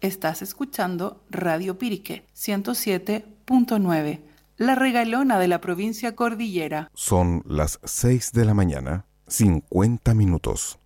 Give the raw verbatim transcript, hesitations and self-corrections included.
Estás escuchando Radio Pirique ciento siete punto nueve, la regalona de la provincia Cordillera. Son las seis de la mañana, cincuenta minutos.